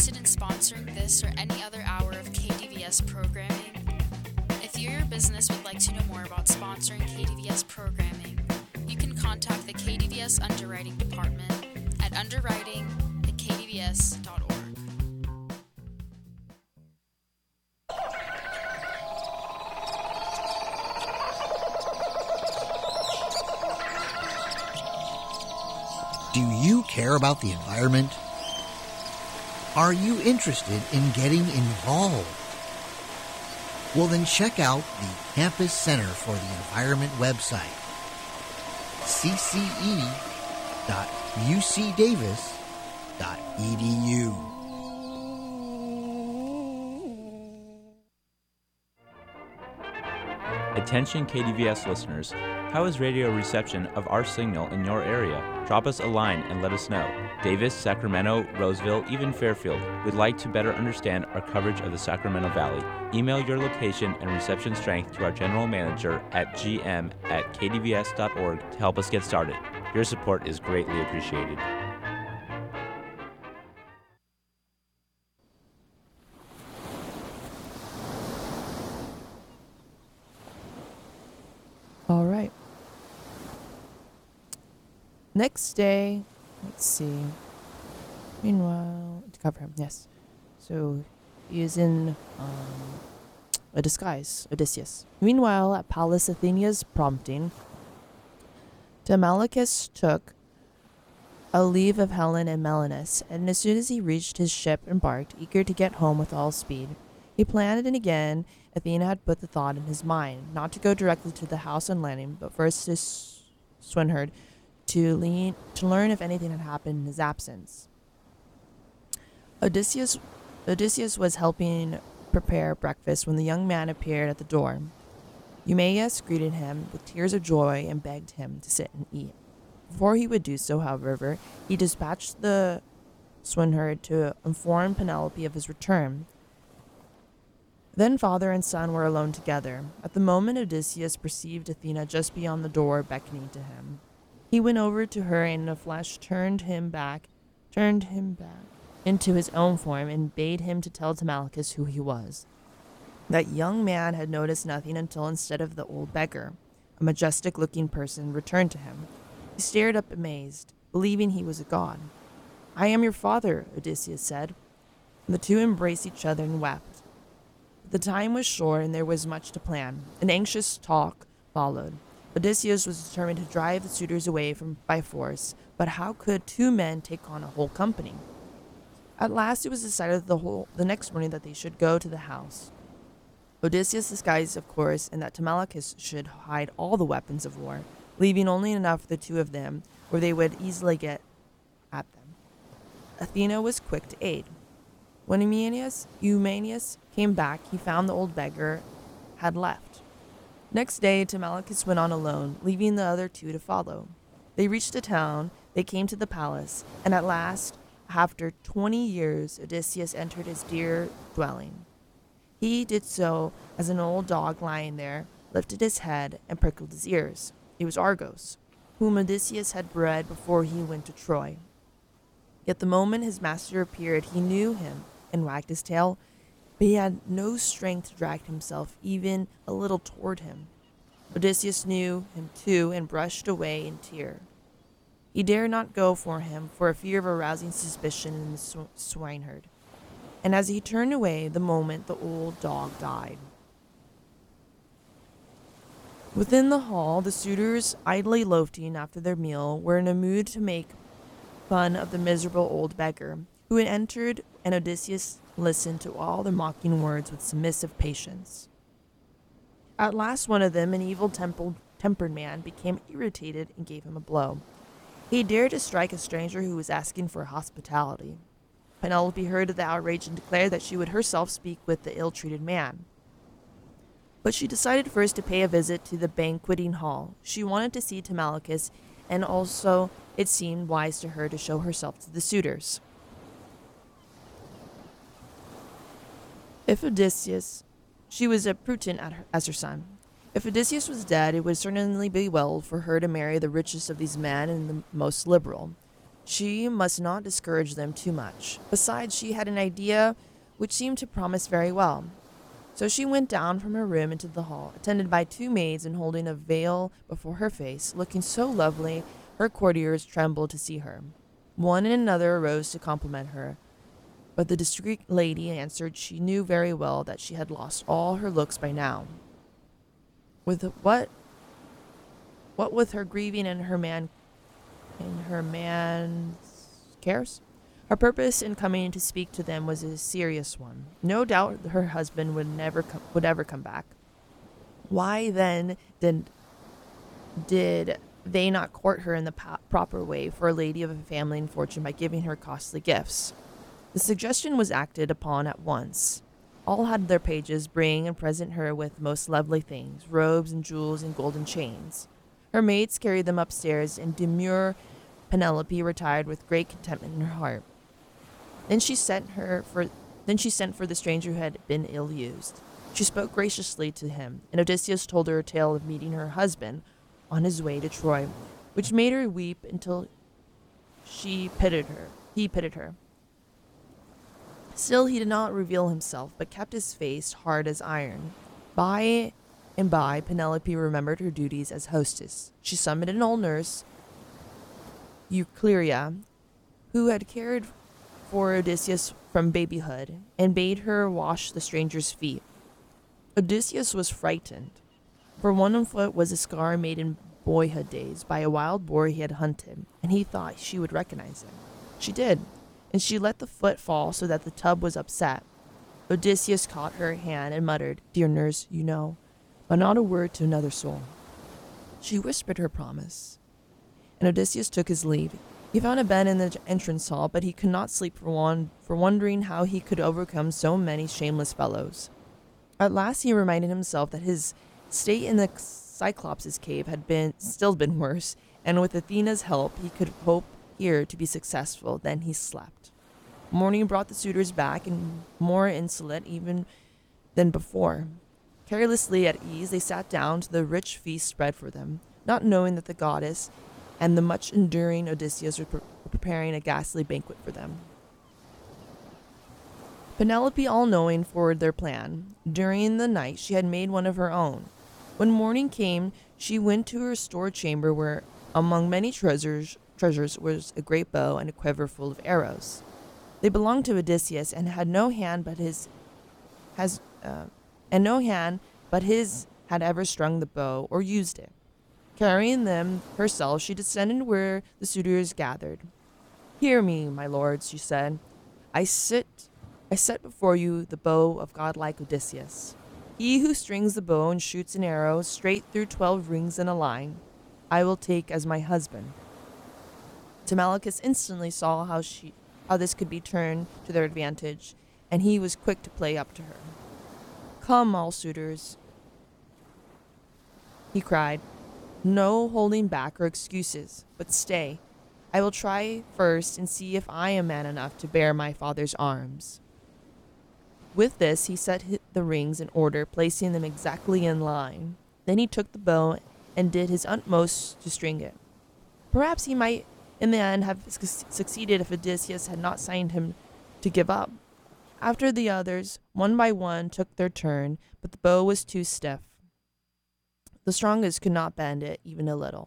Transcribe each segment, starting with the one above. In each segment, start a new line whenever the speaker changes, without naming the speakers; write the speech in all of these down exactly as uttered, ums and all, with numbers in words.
interested in sponsoring this or any other hour of K D V S programming? If you or your business would like to know more about sponsoring K D V S programming, you can contact the K D V S Underwriting Department at underwriting at k d v s dot org.
Do you care about the environment? Are you interested in getting involved? Well, then check out the Campus Center for the Environment website, c c e dot u c davis dot e d u.
Attention K D V S listeners, how is radio reception of our signal in your area? Drop us a line and let us know. Davis, Sacramento, Roseville, even Fairfield would like to better understand our coverage of the Sacramento Valley. Email your location and reception strength to our general manager at g m at k d v s dot org to help us get started. Your support is greatly appreciated.
All right. Next day, let's see. Meanwhile, to cover him, yes. So he is in um, a disguise, Odysseus. Meanwhile, at Pallas Athena's prompting, Demodocus took a leave of Helen and Melanus, and as soon as he reached his ship embarked, eager to get home with all speed. He planned, and again Athena had put the thought in his mind, not to go directly to the house on landing, but first to S- Swineherd to, lean, to learn if anything had happened in his absence. Odysseus, Odysseus was helping prepare breakfast when the young man appeared at the door. Eumaeus greeted him with tears of joy and begged him to sit and eat. Before he would do so, however, he dispatched the swineherd to inform Penelope of his return. Then father and son were alone together. At the moment, Odysseus perceived Athena just beyond the door, beckoning to him. He went over to her and in a flash turned him back, turned him back into his own form and bade him to tell Telemachus who he was. That young man had noticed nothing until, instead of the old beggar, a majestic-looking person returned to him. He stared up amazed, believing he was a god. "I am your father," Odysseus said. And the two embraced each other and wept. The time was short, and there was much to plan. An anxious talk followed. Odysseus was determined to drive the suitors away from by force, but how could two men take on a whole company? At last it was decided the whole the next morning that they should go to the house. Odysseus disguised, of course, and that Telemachus should hide all the weapons of war, leaving only enough for the two of them, where they would easily get at them. Athena was quick to aid. When Eumaeus, Eumaeus came back, he found the old beggar had left. Next day, Telemachus went on alone, leaving the other two to follow. They reached the town, they came to the palace, and at last, after twenty years, Odysseus entered his dear dwelling. He did so as an old dog lying there lifted his head and prickled his ears. It was Argos, whom Odysseus had bred before he went to Troy. Yet the moment his master appeared, he knew him and wagged his tail, but he had no strength to drag himself even a little toward him. Odysseus knew him too and brushed away in tear. He dared not go for him for a fear of arousing suspicion in the sw- swineherd. And as he turned away, the moment the old dog died. Within the hall, the suitors, idly loafing after their meal, were in a mood to make fun of the miserable old beggar, who had entered, and Odysseus listened to all their mocking words with submissive patience. At last one of them, an evil-tempered man, became irritated and gave him a blow. He dared to strike a stranger who was asking for hospitality. Penelope heard of the outrage and declared that she would herself speak with the ill-treated man. But she decided first to pay a visit to the banqueting hall. She wanted to see Telemachus, and also it seemed wise to her to show herself to the suitors. If Odysseus, she was a Pruton at her, as her son. If Odysseus was dead, it would certainly be well for her to marry the richest of these men and the most liberal. She must not discourage them too much. Besides, she had an idea which seemed to promise very well. So she went down from her room into the hall, attended by two maids and holding a veil before her face, looking so lovely her courtiers trembled to see her. One and another arose to compliment her, but the discreet lady answered she knew very well that she had lost all her looks by now. With what, what with her grieving and her man, and her man's cares, her purpose in coming to speak to them was a serious one. No doubt her husband would never com- would ever come back. Why then did did they not court her in the po- proper way for a lady of a family and fortune by giving her costly gifts? The suggestion was acted upon at once. All had their pages bring and present her with most lovely things, robes and jewels and golden chains. Her maids carried them upstairs, and demure Penelope retired with great contentment in her heart. Then she sent her for then she sent for the stranger who had been ill used. She spoke graciously to him, and Odysseus told her a tale of meeting her husband on his way to Troy, which made her weep until she pitied her. He pitied her. Still, he did not reveal himself, but kept his face hard as iron. By and by, Penelope remembered her duties as hostess. She summoned an old nurse, Eucleria, who had cared for Odysseus from babyhood, and bade her wash the stranger's feet. Odysseus was frightened, for one foot was a scar made in boyhood days by a wild boar he had hunted, and he thought she would recognize him. She did, and she let the foot fall so that the tub was upset. Odysseus caught her hand and muttered, "Dear nurse, you know, but not a word to another soul." She whispered her promise, and Odysseus took his leave. He found a bed in the entrance hall, but he could not sleep for, one, for wondering how he could overcome so many shameless fellows. At last he reminded himself that his state in the Cyclops' cave had been still been worse, and with Athena's help he could hope here to be successful. Then he slept. Morning brought the suitors back, and more insolent even than before. Carelessly at ease, they sat down to the rich feast spread for them, not knowing that the goddess and the much-enduring Odysseus were, pre- were preparing a ghastly banquet for them. Penelope, all-knowing, forwarded their plan. During the night, she had made one of her own. When morning came, she went to her store chamber, where, among many treasures, treasures was a great bow and a quiver full of arrows. They belonged to Odysseus, and had no hand but his has uh, and no hand but his had ever strung the bow or used it. Carrying them herself, she descended where the suitors gathered. "Hear me, my lords," she said. I sit, I set before you the bow of godlike Odysseus. He who strings the bow and shoots an arrow straight through twelve rings in a line, I will take as my husband." Telemachus instantly saw how she, how this could be turned to their advantage, and he was quick to play up to her. "Come, all suitors," he cried. "No holding back or excuses, but stay. I will try first and see if I am man enough to bear my father's arms." With this, he set the rings in order, placing them exactly in line. Then he took the bow and did his utmost to string it. Perhaps he might, in the end, have su- succeeded if Odysseus had not signed him to give up. After the others, one by one, took their turn, but the bow was too stiff. The strongest could not bend it even a little.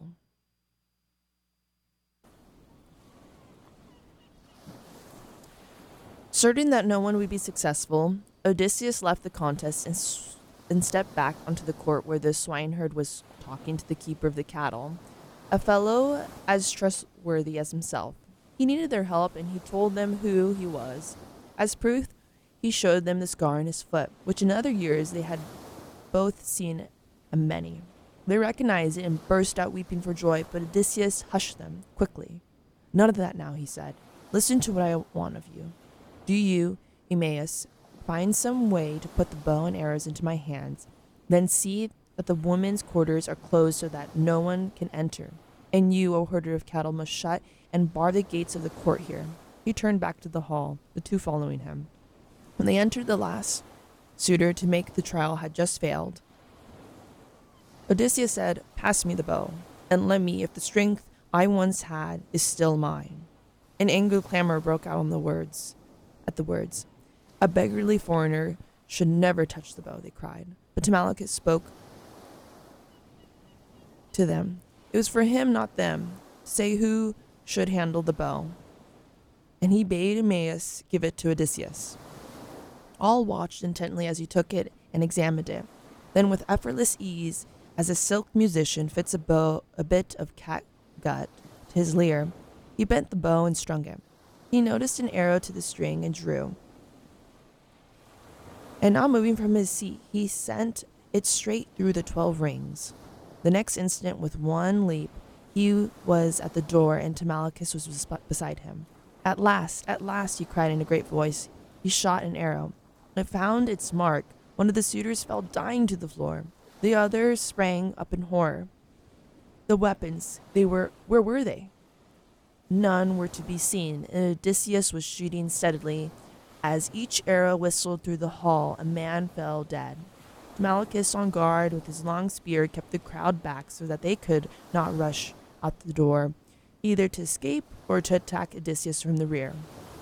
Certain that no one would be successful, Odysseus left the contest and, s- and stepped back onto the court where the swineherd was talking to the keeper of the cattle, a fellow as trustworthy as himself. He needed their help, and he told them who he was. As proof, he showed them the scar on his foot, which in other years they had both seen a many. They recognized it and burst out weeping for joy, but Odysseus hushed them quickly. "None of that now," he said. "Listen to what I want of you. Do you, Eumaeus, find some way to put the bow and arrows into my hands, then see that the women's quarters are closed so that no one can enter. And you, O herder of cattle, must shut and bar the gates of the court here." He turned back to the hall, the two following him. When they entered, the last suitor to make the trial had just failed. Odysseus said, "Pass me the bow, and let me, if the strength I once had is still mine." An angry clamor broke out on the words, at the words. A beggarly foreigner should never touch the bow, they cried. But Telemachus spoke to them. It was for him, not them, to say who should handle the bow. And he bade Eumaeus give it to Odysseus. All watched intently as he took it and examined it. Then with effortless ease, as a silk musician fits a bow, a bit of catgut to his lyre, he bent the bow and strung it. He noticed an arrow to the string and drew. And not moving from his seat, he sent it straight through the twelve rings. The next instant, with one leap, he was at the door, and Telemachus was beside him. At last, at last, he cried in a great voice. He shot an arrow. When it found its mark, one of the suitors fell dying to the floor. The others sprang up in horror. The weapons, they were, where were they? None were to be seen, and Odysseus was shooting steadily. As each arrow whistled through the hall, a man fell dead. Telemachus, on guard with his long spear, kept the crowd back so that they could not rush out the door, either to escape or to attack Odysseus from the rear.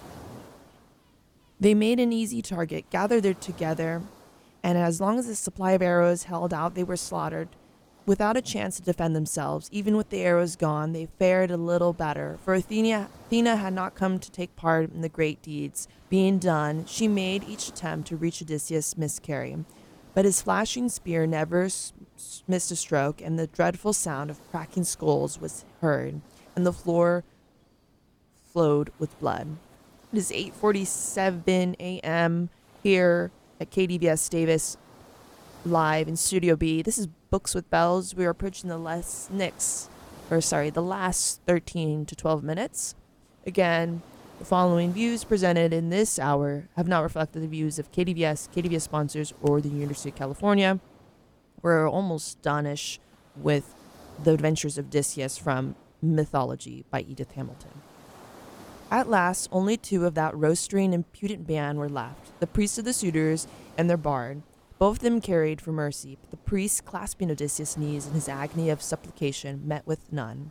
They made an easy target, gathered there together, and as long as the supply of arrows held out, they were slaughtered. Without a chance to defend themselves, even with the arrows gone, they fared a little better, for Athena, Athena had not come to take part in the great deeds. Being done, she made each attempt to reach Odysseus miscarry, but his flashing spear never s- missed a stroke, and the dreadful sound of cracking skulls was heard, and the floor flowed with blood. It is eight forty-seven a.m. here at K D V S Davis, live in Studio B. This is Books with Bells. We are approaching the last next, or sorry, the last thirteen to twelve minutes. Again, the following views presented in this hour have not reflected the views of K D V S, K D V S sponsors, or the University of California. We're almost done-ish with The Adventures of Odysseus from Mythology by Edith Hamilton. At last, only two of that roistering, impudent band were left, the priests of the suitors and their bard. Both of them carried for mercy, but the priest, clasping Odysseus' knees in his agony of supplication, met with none.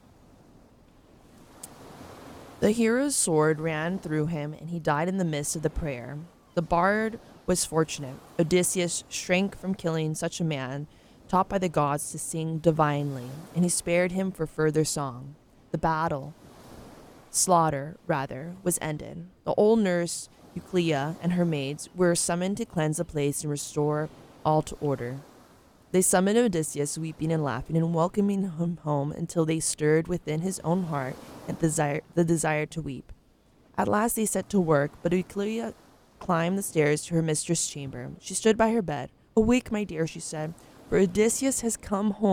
The hero's sword ran through him, and he died in the midst of the prayer. The bard was fortunate. Odysseus shrank from killing such a man, taught by the gods to sing divinely, and he spared him for further song. The battle, slaughter, rather, was ended. The old nurse, Euclea, and her maids were summoned to cleanse the place and restore all to order. They summoned Odysseus, weeping and laughing, and welcoming him home until they stirred within his own heart and desire, the desire to weep. At last they set to work, but Euclea climbed the stairs to her mistress' chamber. She stood by her bed. "Awake, my dear," she said, "for Odysseus has come home